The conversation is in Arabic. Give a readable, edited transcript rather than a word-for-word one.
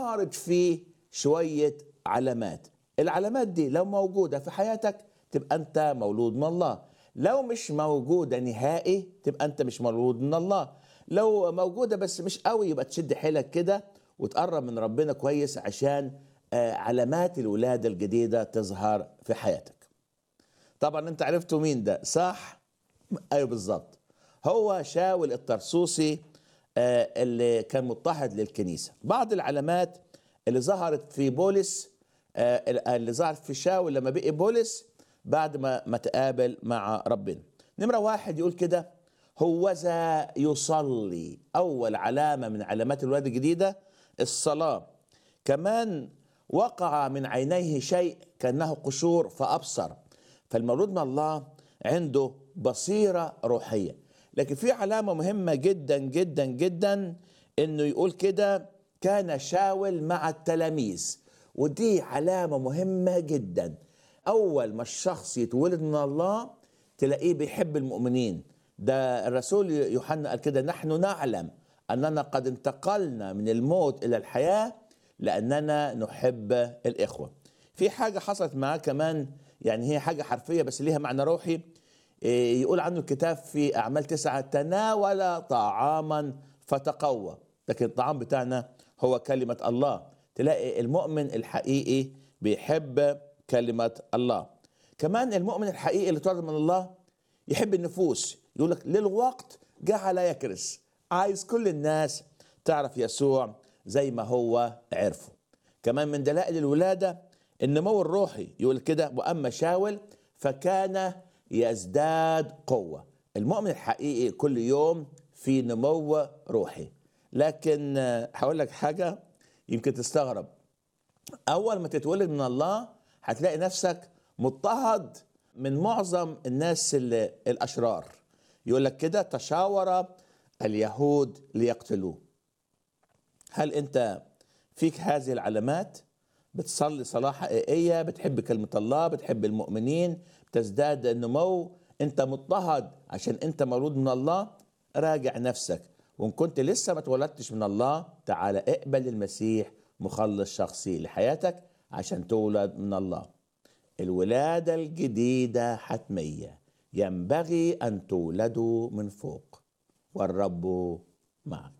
ظهرت فيه شوية علامات. العلامات دي لو موجودة في حياتك تبقى أنت مولود من الله، لو مش موجودة نهائي تبقى أنت مش مولود من الله، لو موجودة بس مش قوي يبقى تشد حيلك كده وتقرب من ربنا كويس عشان علامات الولادة الجديدة تظهر في حياتك. طبعا انت عرفتوا مين ده، صح؟ ايوه بالظبط، هو شاول الطرسوسي اللي كان مضطهد للكنيسة. بعض العلامات اللي ظهرت في بولس، اللي ظهرت في شاول لما بقي بولس بعد ما تقابل مع ربنا. نمرة واحد يقول كده: هوذا يصلي. أول علامة من علامات الولادة الجديدة الصلاة. كمان وقع من عينيه شيء كأنه قشور فأبصر. فالمولود من الله عنده بصيرة روحية. لكن في علامة مهمة جدا جدا جدا، انه يقول كده: كان شاول مع التلاميذ. ودي علامة مهمة جدا. اول ما الشخص يتولد من الله تلاقيه بيحب المؤمنين. ده الرسول يوحنا قال كده: نحن نعلم اننا قد انتقلنا من الموت الى الحياة لاننا نحب الاخوة. في حاجة حصلت معاه كمان، يعني هي حاجة حرفية بس ليها معنى روحي. يقول عنه الكتاب في أعمال 9: تناول طعاما فتقوى. لكن الطعام بتاعنا هو كلمة الله. تلاقي المؤمن الحقيقي بيحب كلمة الله. كمان المؤمن الحقيقي اللي اتولد من الله يحب النفوس. يقول لك: للوقت جعل يكرس، عايز كل الناس تعرف يسوع زي ما هو عرفه. كمان من دلائل الولادة النمو الروحي. يقول كده: وأما شاول فكان يزداد قوة. المؤمن الحقيقي كل يوم في نمو روحي. لكن هقول لك حاجة يمكن تستغرب. أول ما تتولد من الله هتلاقي نفسك مضطهد من معظم الناس الأشرار. يقول لك كده: تشاور اليهود ليقتلوه. هل أنت فيك هذه العلامات؟ بتصلي صلاة حقيقية، بتحب كلمة الله، بتحب المؤمنين، بتزداد النمو، انت مضطهد عشان انت مولود من الله؟ راجع نفسك. وان كنت لسه ما اتولدتش من الله تعال اقبل المسيح مخلص شخصي لحياتك عشان تولد من الله. الولادة الجديدة حتمية، ينبغي ان تولدوا من فوق، والرب معك.